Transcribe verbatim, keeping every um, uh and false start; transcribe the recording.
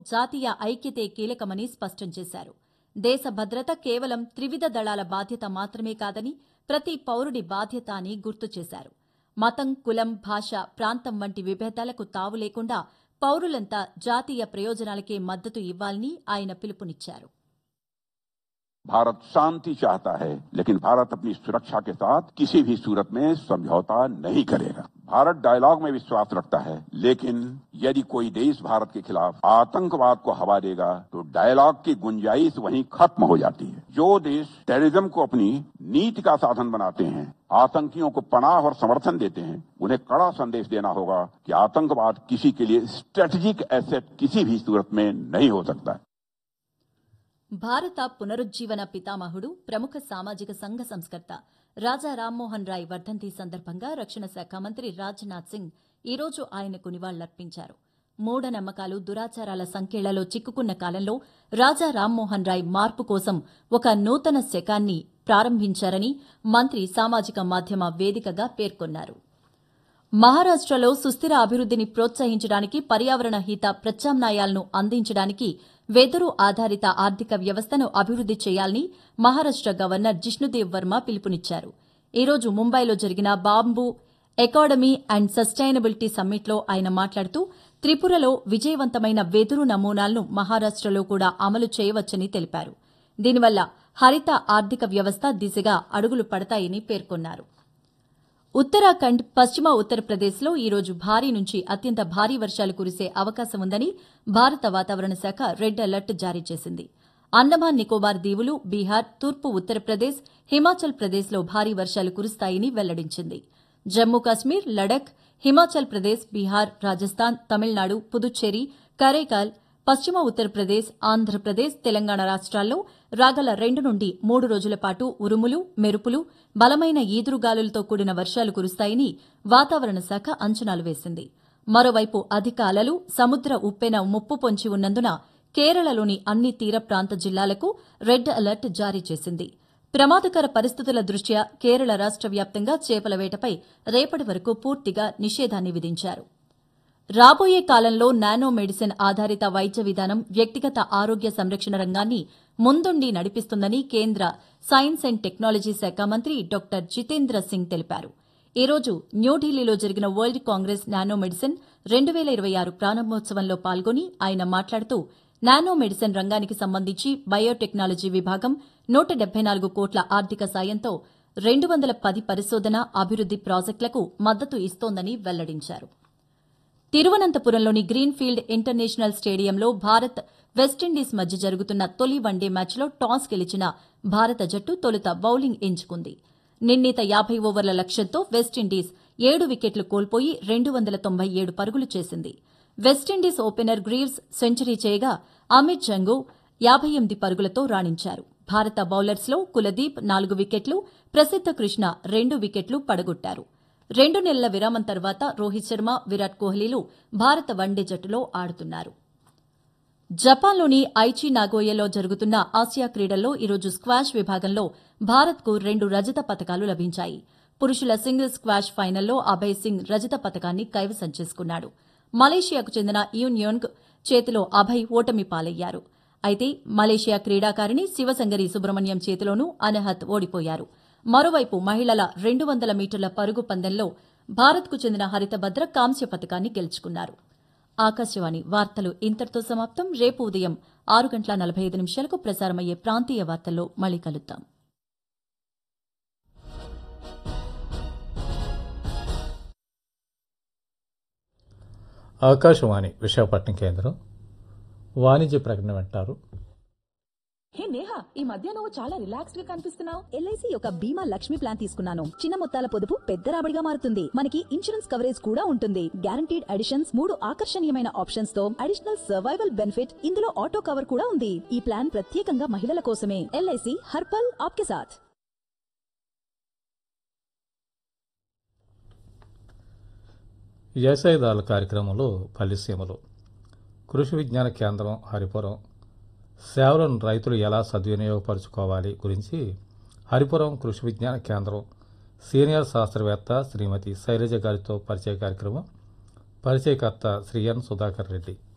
జాతీయ ఐక్యతే కీలకమని స్పష్టం చేశారు. దేశ భద్రత కేవలం త్రివిధ దళాల బాధ్యత మాత్రమే కాదని ప్రతి పౌరుడి బాధ్యత అని గుర్తు చేశారు. మతం, కులం, భాష, ప్రాంతం వంటి విభేదాలకు తావు లేకుండా పౌరులంతా జాతీయ ప్రయోజనాలకే మద్దతు ఇవ్వాలని ఆయన పిలుపునిచ్చారు. भारत शांति चाहता है, लेकिन भारत अपनी सुरक्षा के साथ किसी भी सूरत में समझौता नहीं करेगा। भारत डायलॉग में विश्वास रखता है, लेकिन यदि कोई देश भारत के खिलाफ आतंकवाद को हवा देगा तो डायलॉग की गुंजाइश वहीं खत्म हो जाती है। जो देश टेररिज्म को अपनी नीति का साधन बनाते हैं, आतंकियों को पनाह और समर्थन देते हैं, उन्हें कड़ा संदेश देना होगा कि आतंकवाद किसी के लिए स्ट्रेटेजिक एसेट किसी भी सूरत में नहीं हो सकता है। భారత పునరుజ్జీవన పితామహుడు, ప్రముఖ సామాజిక సంఘ సంస్కర్త రాజా రామ్మోహన్ రాయ్ వర్ధంతి సందర్భంగా రక్షణ శాఖ మంత్రి రాజ్నాథ్ సింగ్ ఈరోజు ఆయనకు నివాళులర్పించారు. మూఢనమ్మకాలు, దురాచారాల సంకెళ్లలో చిక్కుకున్న కాలంలో రాజా రామ్మోహన్ రాయ్ మార్పు కోసం ఒక నూతన శకాన్ని ప్రారంభించారని మంత్రి సామాజిక మాధ్యమ వేదికగా పేర్కొన్నారు. మహారాష్టలో సుస్థిర అభివృద్దిని ప్రోత్సహించడానికి, పర్యావరణ హిత ప్రత్యామ్నాయాలను అందించడానికి వెదురు ఆధారిత ఆర్థిక వ్యవస్థను అభివృద్ది చేయాలని మహారాష్ట గవర్నర్ జిష్ణుదేవ్ వర్మ పిలుపునిచ్చారు. ఈరోజు ముంబైలో జరిగిన బాంబూ ఎకాడమీ అండ్ సస్టైనబిలిటీ సమ్మిట్లో ఆయన మాట్లాడుతూ త్రిపురలో విజయవంతమైన వెదురు నమూనాలను మహారాష్టలో కూడా అమలు చేయవచ్చని తెలిపారు. దీనివల్ల హరిత ఆర్థిక వ్యవస్థ దిశగా అడుగులు పడతాయని పేర్కొన్నారు. ఉత్తరాఖండ్, పశ్చిమ ఉత్తరప్రదేశ్లో ఈరోజు భారీ నుంచి అత్యంత భారీ వర్షాలు కురిసే అవకాశం ఉందని భారత వాతావరణ శాఖ రెడ్ అలర్ట్ జారీ చేసింది. అండమాన్ నికోబార్ దీవులు, బీహార్, తూర్పు ఉత్తరప్రదేశ్, హిమాచల్ ప్రదేశ్లో భారీ వర్షాలు కురుస్తాయని వెల్లడించింది. జమ్మూ కాశ్మీర్, లడఖ్, హిమాచల్ ప్రదేశ్, బీహార్, రాజస్థాన్, తమిళనాడు, పుదుచ్చేరి, కరైకాల్, పశ్చిమ ఉత్తరప్రదేశ్, ఆంధ్రప్రదేశ్, తెలంగాణ రాష్ట్రాల్లో రాగల రెండు నుండి మూడు రోజుల పాటు ఉరుములు, మెరుపులు, బలమైన ఈదురుగాలులతో కూడిన వర్షాలు కురుస్తాయని వాతావరణ శాఖ అంచనాలు వేసింది. మరోవైపు అధిక అలలు, సముద్ర ఉప్పెన ముప్పు పొంచి ఉన్నందున కేరళలోని అన్ని తీర ప్రాంత జిల్లాలకు రెడ్ అలర్ట్ జారీ చేసింది. ప్రమాదకర పరిస్థితుల దృష్ట్యా కేరళ రాష్ట్ర వ్యాప్తంగా చేపల వేటపై రేపటి వరకు పూర్తిగా నిషేధాన్ని విధించారు. రాబోయే కాలంలో నానో మెడిసిన్ ఆధారిత వైద్య విధానం వ్యక్తిగత ఆరోగ్య సంరక్షణ రంగాన్ని ముందుండి నడిపిస్తుందని కేంద్ర సైన్స్ అండ్ టెక్నాలజీ శాఖ మంత్రి డాక్టర్ జితేంద్ర సింగ్ తెలిపారు. ఈ రోజు న్యూఢిల్లీలో జరిగిన వరల్డ్ కాంగ్రెస్ నానో మెడిసిన్ రెండు వేల ఇరవై ఆరు ప్రారంభోత్సవంలో పాల్గొని ఆయన మాట్లాడుతూ నానో మెడిసిన్ రంగానికి సంబంధించి బయోటెక్నాలజీ విభాగం నూట డెబ్బై నాలుగు కోట్ల ఆర్థిక సాయంతో రెండు వందల పది పరిశోధన, అభివృద్ది ప్రాజెక్టులకు మద్దతు ఇస్తోందని వెల్లడించారు. తిరువనంతపురంలోని గ్రీన్ఫీల్డ్ ఇంటర్నేషనల్ స్టేడియంలో భారత్, వెస్టిండీస్ మధ్య జరుగుతున్న తొలి వన్డే మ్యాచ్లో టాస్ గెలిచిన భారత జట్టు తొలుత బౌలింగ్ ఎంచుకుంది. నిర్ణీత యాభై ఓవర్ల లక్ష్యంతో వెస్టిండీస్ ఏడు వికెట్లు కోల్పోయి రెండు వందల తొంభై ఏడు పరుగులు చేసింది. వెస్టిండీస్ ఓపెనర్ గ్రీవ్స్ సెంచరీ చేయగా అమిత్ జంగు యాభై ఎనిమిది పరుగులతో రాణించారు. భారత బౌలర్స్లో కులదీప్ నాలుగు వికెట్లు, ప్రసిద్ధ కృష్ణ రెండు వికెట్లు పడగొట్టారు. రెండు నెలల విరామం తర్వాత రోహిత్ శర్మ, విరాట్ కోహ్లీలు భారత వన్డే జట్టులో ఆడుతున్నారు. జపాన్లోని ఐచి నాగోయాలో జరుగుతున్న ఆసియా క్రీడల్లో ఈరోజు స్క్వాష్ విభాగంలో భారత్కు రెండు రజత పతకాలు లభించాయి. పురుషుల సింగిల్స్ స్క్వాష్ ఫైనల్లో అభయ్ సింగ్ రజత పతకాన్ని కైవసం చేసుకున్నాడు. మలేషియాకు చెందిన యూన్యోంగ్ చేతిలో అభయ్ ఓటమి పాలయ్యారు. అయితే మలేషియా క్రీడాకారిణి శివసంగరి సుబ్రహ్మణ్యం చేతిలోనూ అనహత్ ఓడిపోయారు. మరోవైపు మహిళల రెండు వందల మీటర్ల పరుగు పందెంలో భారత్కు చెందిన హరితభద్ర కాంస్య పతకాన్ని గెలుచుకున్నారు. ఆకాశవాణి వార్తలు ఇంతటితో సమాప్తం. రేపు ఉదయం ఆరు గంటల నలభై ఐదు నిమిషాలకు ప్రసారమయ్యే ప్రాంతీయ వార్తల్లో మళ్లీ కలుద్దాం. ఆకాశవాణి విశాఖపట్నం కేంద్రం వాణిజ్య ప్రకటన వింటారు. హే నేహా, ఈ మధ్య నువ్వు చాలా రిలాక్స్డ్ గా కనిపిస్తున్నావు. ఎల్ఐసి యొక్క బీమా లక్ష్మి ప్లాన్ తీసుకున్నాను. చిన్న మొత్తాల పొదుపు పెద్ద రాబడిగా మారుతుంది. మనకి ఇన్సూరెన్స్ కవరేజ్ కూడా ఉంటుంది. గ్యారంటీడ్ అడిషన్స్, మూడు ఆకర్షణీయమైన ఆప్షన్స్ తో అడిషనల్ సర్వైవల్ బెనిఫిట్, ఇందులో ఆటో కవర్ కూడా ఉంది. ఈ ప్లాన్ ప్రత్యేకంగా మహిళల కోసమే. ఎల్ఐసి హర్పల్ ఆప్కే సాథ్. వ్యవసాయదారుల కార్యక్రమంలో పల్లిసీమలు కృషి విజ్ఞాన కేంద్రం హరిపురం సేవలను రైతులు ఎలా సద్వినియోగపరుచుకోవాలి గురించి హరిపురం కృషి విజ్ఞాన కేంద్రం సీనియర్ శాస్త్రవేత్త శ్రీమతి శైలజ గారితో పరిచయ కార్యక్రమం. పరిచయకర్త శ్రీ ఎన్ సుధాకర్ రెడ్డి.